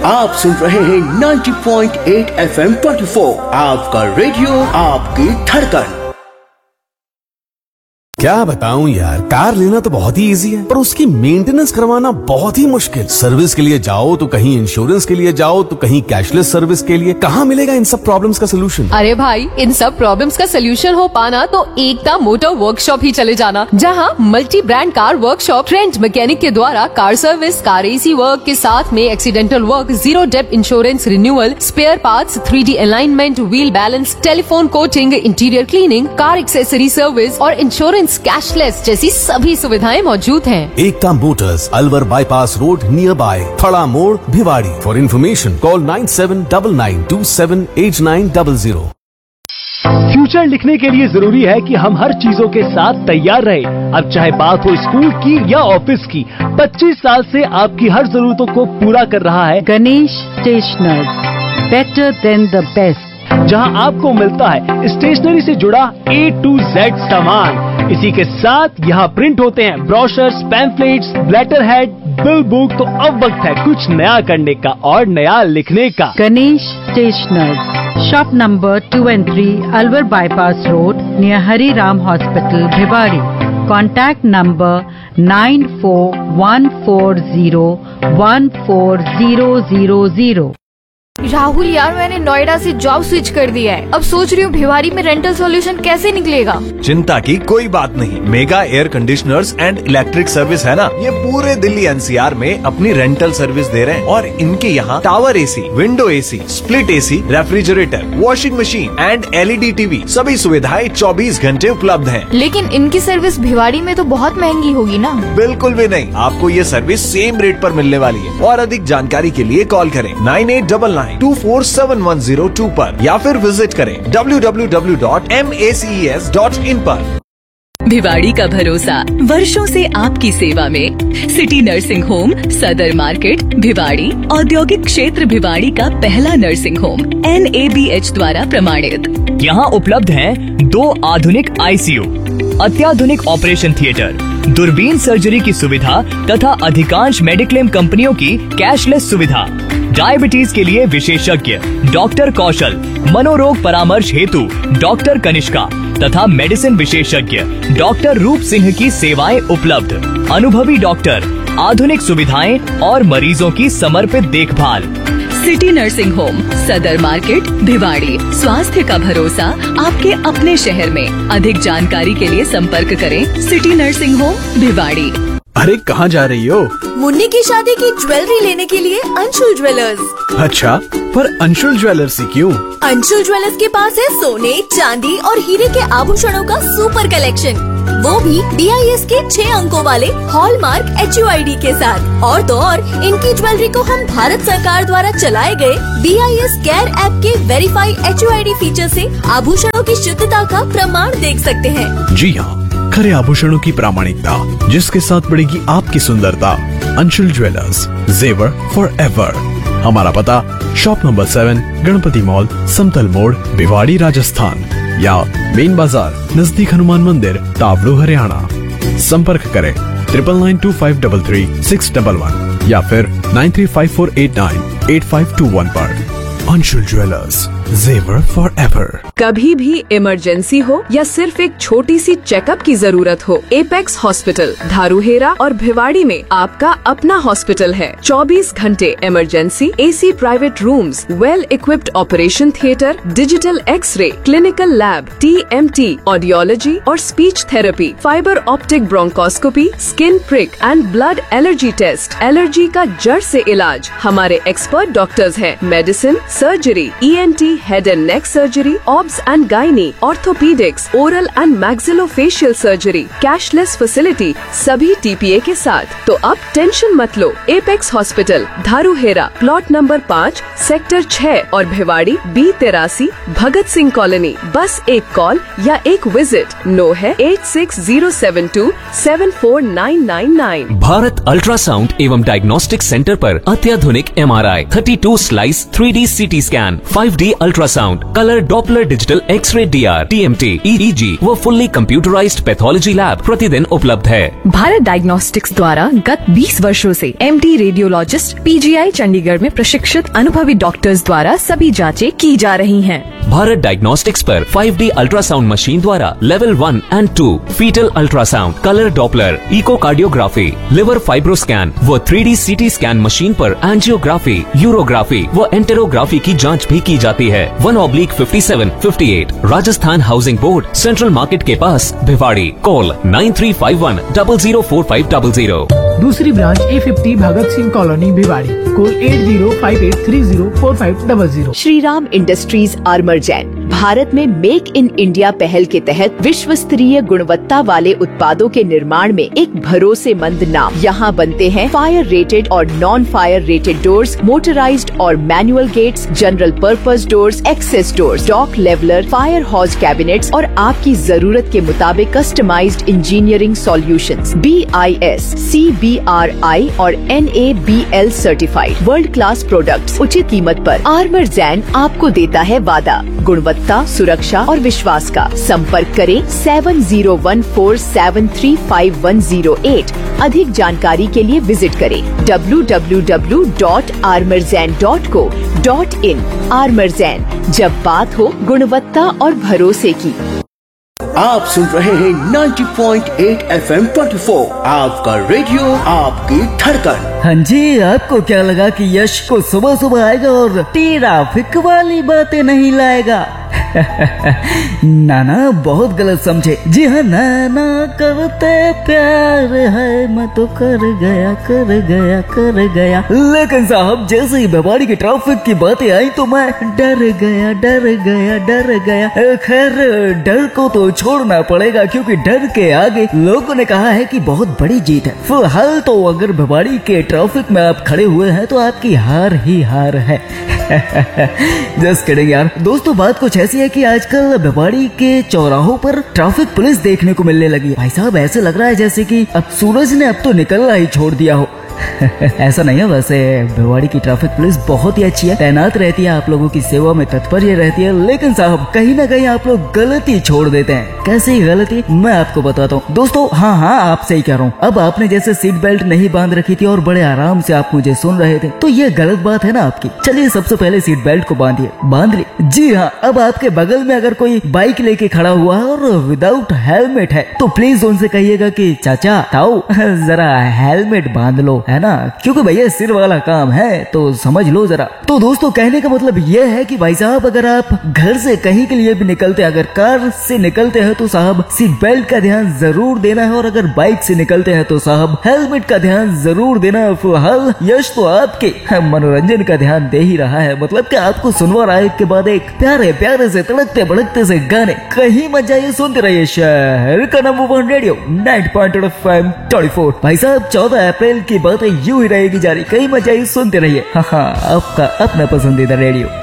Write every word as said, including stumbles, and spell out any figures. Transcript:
आप सुन रहे हैं नब्बे पॉइंट आठ एफ एम चौबीस, आपका रेडियो, आपकी धड़कन। क्या बताऊं यार, कार लेना तो बहुत ही इजी है पर उसकी मेंटेनेंस करवाना बहुत ही मुश्किल। सर्विस के लिए जाओ तो कहीं इंश्योरेंस के लिए जाओ तो कहीं कैशलेस सर्विस के लिए। कहाँ मिलेगा इन सब प्रॉब्लम्स का सोल्यूशन? अरे भाई, इन सब प्रॉब्लम्स का सोल्यूशन हो पाना तो एकता मोटर वर्कशॉप ही चले जाना, जहां multi brand car workshop trend mechanic के द्वारा car service, car AC work के साथ में accidental work, zero depth insurance renewal, spare parts, three D alignment, wheel balance, telephone coating, interior cleaning, car accessory service और insurance cashless जैसी सभी सुविधाएं मौजूद हैं। एकता Motors, Alwar bypass road, near by थड़ा मोड़, Bhiwadi. For information call nine seven nine nine to seven eight nine zero zero. Future लिखने के लिए जरूरी है कि हम हर चीजों के साथ तैयार रहें। अब चाहे बात हो स्कूल की या ऑफिस की, पच्चीस साल से आपकी हर जरूरतों को पूरा कर रहा है Ganesh stationers, better than the best, जहां आपको मिलता है स्टेशनरी से जुड़ा ए टू जेड सामान। इसी के साथ यहाँ प्रिंट होते हैं brochures, pamphlets, letter head, bill book. तो अब वक्त है कुछ नया करने का और नया लिखने का। Ganesh stationers, shop number two and three, Alwar bypass road, near Hari Ram hospital, Bhiwadi. Contact number nine four one four zero one four zero zero zero. Rahul यार, मैंने नोएडा से जॉब स्विच कर दिया है। अब सोच रही हूँ भिवाड़ी में रेंटल सॉल्यूशन कैसे निकलेगा। चिंता की कोई बात नहीं, mega air conditioners and electric service है ना, ये पूरे दिल्ली एनसीआर में अपनी रेंटल सर्विस दे रहे हैं। और इनके यहाँ tower AC, window AC, split AC, refrigerator, washing machine and LED TV सभी सुविधाएं चौबीस घंटे उपलब्ध है। लेकिन इनकी सर्विस भिवाड़ी में तो बहुत महंगी होगी ना। बिल्कुल भी नहीं, आपको ये सर्विस सेम रेट पर मिलने वाली है। और अधिक जानकारी के लिए कॉल करें nine eight double nine to four seven one zero to पर या फिर विजिट करें W W W dot M A C E S dot in पर। भिवाड़ी का भरोसा वर्षों से आपकी सेवा में। सिटी नर्सिंग होम, सदर मार्केट, भिवाड़ी। औद्योगिक क्षेत्र भिवाड़ी का पहला nursing home, N A B H द्वारा प्रमाणित। यहाँ उपलब्ध हैं दो आधुनिक आई सी यू, अत्याधुनिक ऑपरेशन थिएटर, दूरबीन सर्जरी की सुविधा तथा अधिकांश मेडिक्लेम कंपनियों की कैशलेस सुविधा। डायबिटीज के लिए विशेषज्ञ डॉक्टर कौशल, मनोरोग परामर्श हेतु डॉक्टर कनिष्का तथा मेडिसिन विशेषज्ञ डॉक्टर रूप सिंह की सेवाएं उपलब्ध। अनुभवी डॉक्टर, आधुनिक सुविधाएं और मरीजों की समर्पित देखभाल। सिटी नर्सिंग होम, सदर मार्केट, भिवाड़ी। स्वास्थ्य का भरोसा आपके अपने शहर में। अधिक जानकारी के लिए संपर्क करें सिटी नर्सिंग होम, भिवाड़ी। अरे कहाँ जा रही हो? मुन्नी की शादी की ज्वेलरी लेने के लिए अंशुल ज्वेलर्स। अच्छा, पर अंशुल ज्वेलर्स ही क्यों? अंशुल ज्वेलर्स के पास है सोने, चांदी और हीरे के आभूषणों का सुपर कलेक्शन, वो भी डी आई एस के छह अंकों वाले hallmark H U I D के साथ। और तो और इनकी ज्वेलरी को हम भारत सरकार द्वारा चलाए गए D I S care app के verify H U I D feature से आभूषणों की शुद्धता का प्रमाण देख सकते हैं। जी हाँ, खरे आभूषणों की प्रामाणिकता जिसके साथ बढ़ेगी आपकी सुंदरता। अंशुल ज्वेलर्स, जेवर फॉर एवर। हमारा पता shop number seven, Ganpati mall, समतल मोड़, भिवाड़ी, राजस्थान। या मेन बाजार नजदीक हनुमान मंदिर, तावड़ू, हरियाणा। संपर्क करें triple nine to five double three six double one या फिर nine three five four eight nine eight five to one पर। अंशुल ज्वेलर्स, जेवर फॉर एवर। कभी भी इमरजेंसी हो या सिर्फ एक छोटी सी चेकअप की जरूरत हो, एपेक्स हॉस्पिटल धारूहेरा और भिवाड़ी में आपका अपना हॉस्पिटल है। चौबीस घंटे emergency, AC private rooms, well equipped operation theatre, digital x ray, clinical lab, T M T, audiology और speech therapy, fibre optic bronchoscopy, skin prick and blood allergy test, allergy का जड़ से इलाज। हमारे एक्सपर्ट डॉक्टर्स हैं। Medicine, surgery, E N T, head and neck surgery, obs and gynae, orthopaedics, oral and maxillofacial surgery, cashless facility, सभी T P A के साथ। तो अब टेंशन मत लो। एपेक्स हॉस्पिटल धारूहेरा, प्लॉट नंबर पाँच, सेक्टर छह और भिवाड़ी बी तिरासी, भगत सिंह कॉलोनी। बस एक कॉल या एक विजिट। नो है eight six zero seven to seven four nine nine nine. Bharat ultrasound एवं डायग्नोस्टिक सेंटर पर अत्याधुनिक एम आर आई, thirty two slice three D C T scan, five D ultrasound, colour Doppler digital x ray D R, T M T, ई ई जी व fully computerised pathology lab प्रतिदिन उपलब्ध है। Bharat diagnostics द्वारा गत बीस वर्षों से एमडी रेडियोलॉजिस्ट पीजीआई चंडीगढ़ में प्रशिक्षित अनुभवी डॉक्टर्स द्वारा सभी जांचें की जा रही हैं। भारत डायग्नोस्टिक्स पर फाइव डी अल्ट्रासाउंड मशीन द्वारा level one and to fetal ultrasound, colour Doppler, echocardiography, liver fibroscan व three D C T scan machine पर एंजियोग्राफी, यूरोग्राफी व एंटेरोग्राफी की जांच भी की जाती है। One oblique fifty seven fifty eight Rajasthan housing board, central market के पास, Bhiwadi. Call nine three five one double zero four five double zero. दूसरी branch A fifty Bhagat Singh colony Bhiwadi. Call at zero five eight three zero four five double zero. Shriram industries आर्मरजैन Bharat में make in India पहल के तहत विश्व स्तरीय गुणवत्ता वाले उत्पादों के निर्माण में एक भरोसेमंद नाम। यहाँ बनते हैं फायर रेटेड और non fire rated doors, motorised और manual gets, general purpose doors, access doors, dock leveller, fire हॉज cabinets और आपकी जरूरत के मुताबिक customised engineering solutions. B I S, C B are आई और N A B L certified world class products उचित कीमत पर आर्मरजैन आपको देता है वादा गुणवत्ता, सुरक्षा और विश्वास का। संपर्क करें seven zero one four seven three five one zero eight. अधिक जानकारी के लिए विजिट करें W W W dot आर्मरजैन dot co dot in. आर्मरजैन, जब बात हो गुणवत्ता और भरोसे की। आप सुन रहे हैं ninety point eight F M twenty four, आपका रेडियो, आपकी धड़कन। हाँ जी, आपको क्या लगा कि यश को सुबह सुबह आएगा और ट्रैफिक वाली बातें नहीं लाएगा? ना ना, बहुत गलत समझे। जी हाँ, ना ना करते प्यार है, मैं तो कर गया कर गया कर गया। लेकिन साहब, जैसे ही भिवाड़ी की ट्रैफिक की बातें आई तो मैं डर गया डर गया डर गया। खैर, डर को तो छोड़ना पड़ेगा क्योंकि डर के आगे लोगों ने कहा है कि बहुत बड़ी जीत है। फिलहाल तो अगर भिवाड़ी के ट्रैफिक में आप खड़े हुए हैं तो आपकी हार ही हार है। जस्ट किडिंग यार। दोस्तों, बात कुछ ऐसी है कि आजकल भिवाड़ी के चौराहों पर ट्रैफिक पुलिस देखने को मिलने लगी है। भाई साहब, ऐसे लग रहा है जैसे कि अब सूरज ने अब तो निकलना ही छोड़ दिया हो। ऐसा नहीं है, वैसे भिवाड़ी की ट्रैफिक पुलिस बहुत ही अच्छी है, तैनात रहती है, आप लोगों की सेवा में तत्पर रहती है। लेकिन साहब, कहीं ना कहीं आप लोग गलती छोड़ देते हैं। कैसे ही गलती, मैं आपको बताता हूँ। दोस्तों, हाँ हाँ, आपसे ही कह रहा हूँ। अब आपने जैसे सीट बेल्ट नहीं बांध रखी थी और बड़े आराम से आप मुझे सुन रहे थे, तो ये गलत बात है ना आपकी। चलिए, सबसे पहले सीट बेल्ट को बांधिए। बांध ली? जी हाँ। अब आपके बगल में अगर कोई बाइक लेके खड़ा हुआ है और विदाउट हेलमेट है तो प्लीज उनसे कहिएगा कि चाचा ताऊ जरा हेलमेट बांध लो, है ना, क्योंकि भैया सिर वाला काम है, तो समझ लो जरा। तो दोस्तों, कहने का मतलब ये है कि भाई साहब, अगर आप घर से कहीं के लिए भी निकलते हैं, अगर कार से निकलते हैं तो साहब सीट बेल्ट का ध्यान जरूर देना है, और अगर बाइक से निकलते हैं तो साहब हेलमेट का ध्यान जरूर देना है। फिलहाल यश तो आपके मनोरंजन का ध्यान दे ही रहा है, मतलब कि आपको सुनवा रहा है के बाद एक प्यारे प्यारे से तड़कते भड़कते से गाने। कहीं मत जाइए, सुनते रहिए शहर का number one radio ninety point eight F M twenty four. भाई साहब, चौदह अप्रैल की बातें यूं ही रहेगी जारी। कहीं मत जाइए, सुनते रहिए। हाँ हाँ, आपका अपना पसंदीदा रेडियो।